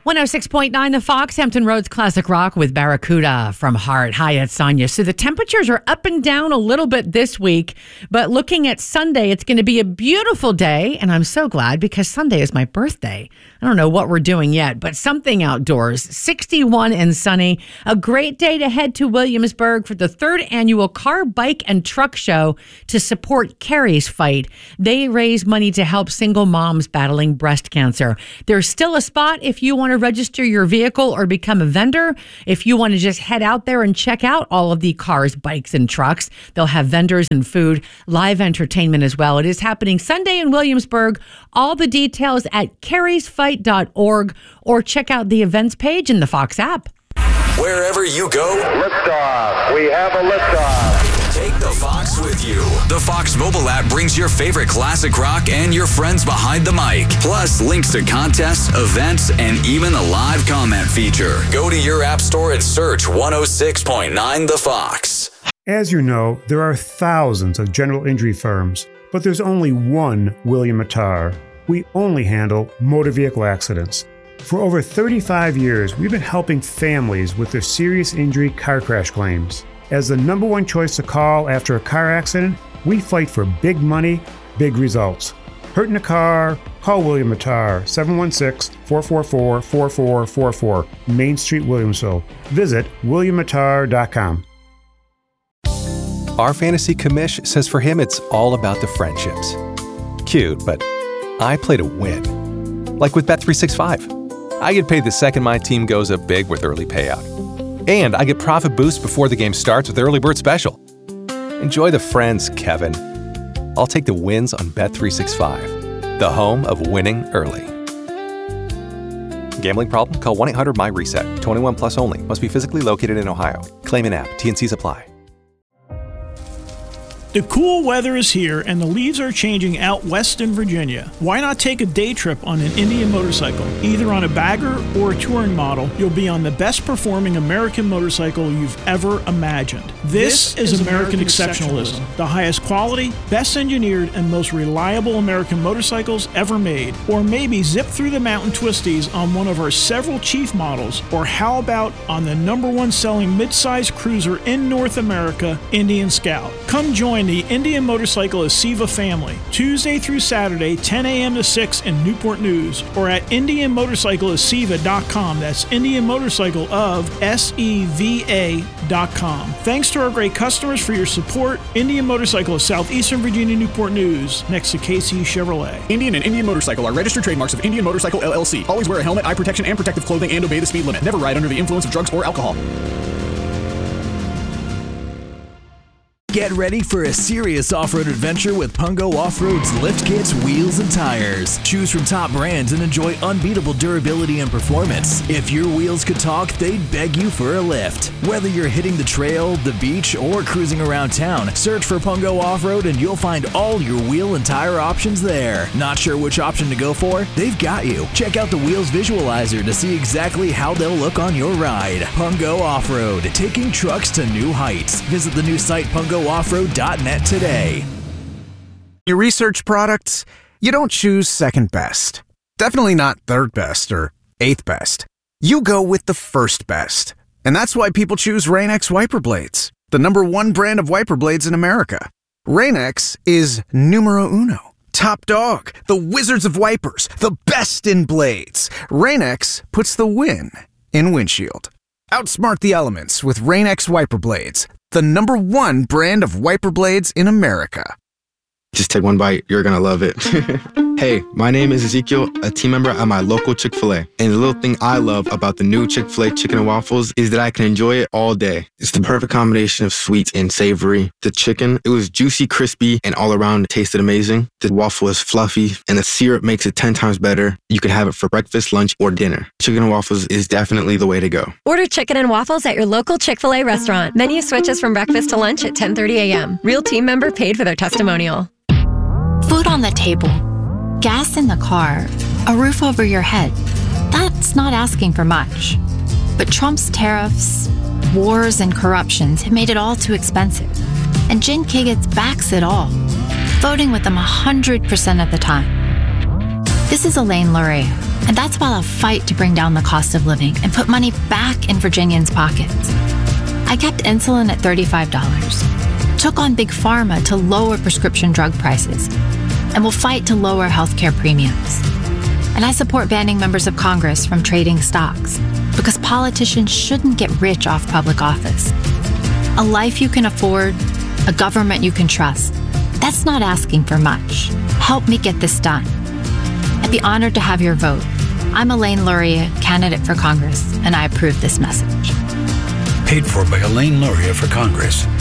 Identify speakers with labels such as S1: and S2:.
S1: 106.9 The Fox, Hampton Roads Classic Rock with Barracuda from Heart. Hi, it's Sonia. So the temperatures are up and down a little bit this week, but looking at Sunday, it's going to be a beautiful day, and I'm so glad because Sunday is my birthday. I don't know what we're doing yet, but something outdoors. 61 and sunny. A great day to head to Williamsburg for the 3rd annual Car, Bike, and Truck Show to support Carrie's Fight. They raise money to help single moms battling breast cancer. There's still a spot if you want to register your vehicle or become a vendor. If you want to just head out there and check out all of the cars, bikes, and trucks, they'll have vendors and food, live entertainment as well. It is happening Sunday in Williamsburg. All the details at carriesfight.org or check out the events page in the Fox app.
S2: Wherever you go,
S3: liftoff. We have a liftoff.
S2: Take the Fox with you. The Fox mobile app brings your favorite classic rock and your friends behind the mic. Plus, links to contests, events, and even a live comment feature. Go to your app store and search 106.9 The Fox.
S4: As you know, there are thousands of general injury firms, but there's only one William Mattar. We only handle motor vehicle accidents. For over 35 years, we've been helping families with their serious injury car crash claims. As the number one choice to call after a car accident, we fight for big money, big results. Hurt in a car? Call William Mattar, 716-444-4444, Main Street, Williamsville. Visit williammattar.com.
S5: Our fantasy commish says for him it's all about the friendships. Cute, but I play to win. Like with Bet365. I get paid the second my team goes up big with early payout. And I get profit boost before the game starts with Early Bird Special. Enjoy the friends, Kevin. I'll take the wins on Bet365, the home of winning early. Gambling problem? Call 1-800-MY-RESET. 21 plus only. Must be physically located in Ohio. Claim in app. T&Cs apply.
S6: The cool weather is here and the leaves are changing out west in Virginia. Why not take a day trip on an Indian motorcycle? Either on a bagger or a touring model, you'll be on the best performing American motorcycle you've ever imagined. This is American exceptionalism. The highest quality, best engineered, and most reliable American motorcycles ever made. Or maybe zip through the mountain twisties on one of our several Chief models. Or how about on the #1 selling midsize cruiser in North America, Indian Scout. Come join the Indian Motorcycle Aceva family, Tuesday through Saturday, 10 a.m. to 6 in Newport News, or at IndianMotorcycleAceva.com. That's Indian Motorcycle of SEVA.com. Thanks to our great customers for your support. Indian Motorcycle of Southeastern Virginia, Newport News, next to KC Chevrolet.
S7: Indian and Indian Motorcycle are registered trademarks of Indian Motorcycle LLC. Always wear a helmet, eye protection, and protective clothing, and obey the speed limit. Never ride under the influence of drugs or alcohol.
S8: Get ready for a serious off-road adventure with Pungo Off-Road's lift kits, wheels, and tires. Choose from top brands and enjoy unbeatable durability and performance. If your wheels could talk, they'd beg you for a lift. Whether you're hitting the trail, the beach, or cruising around town, search for Pungo Off-Road and you'll find all your wheel and tire options there. Not sure which option to go for? They've got you. Check out the Wheels Visualizer to see exactly how they'll look on your ride. Pungo Off-Road, taking trucks to new heights. Visit the new site pungooffroad.net today.
S9: You research products, you don't choose second best. Definitely not third best or eighth best. You go with the first best. And that's why people choose Rain-X wiper blades, the #1 brand of wiper blades in America. Rain-X is numero uno. Top dog, the wizards of wipers, the best in blades. Rain-X puts the win in windshield. Outsmart the elements with Rain-X wiper blades, the #1 brand of wiper blades in America.
S10: Just take one bite, you're gonna love it. Hey, my name is Ezekiel, a team member at my local Chick-fil-A. And the little thing I love about the new Chick-fil-A chicken and waffles is that I can enjoy it all day. It's the perfect combination of sweet and savory. The chicken, it was juicy, crispy, and all around it tasted amazing. The waffle is fluffy, and the syrup makes it 10 times better. You can have it for breakfast, lunch, or dinner. Chicken and waffles is definitely the way to go.
S11: Order chicken and waffles at your local Chick-fil-A restaurant. Menu switches from breakfast to lunch at 10:30 a.m. Real team member paid for their testimonial.
S12: Food on the table, gas in the car, a roof over your head. That's not asking for much. But Trump's tariffs, wars, and corruptions have made it all too expensive. And Jen Kigitz backs it all, voting with them 100% of the time. This is Elaine Luria, and that's while I'll fight to bring down the cost of living and put money back in Virginians' pockets. I kept insulin at $35, took on Big Pharma to lower prescription drug prices, and will fight to lower healthcare premiums. And I support banning members of Congress from trading stocks because politicians shouldn't get rich off public office. A life you can afford, a government you can trust. That's not asking for much. Help me get this done. I'd be honored to have your vote. I'm Elaine Luria, candidate for Congress, and I approve this message.
S13: Paid for by Elaine Luria for Congress.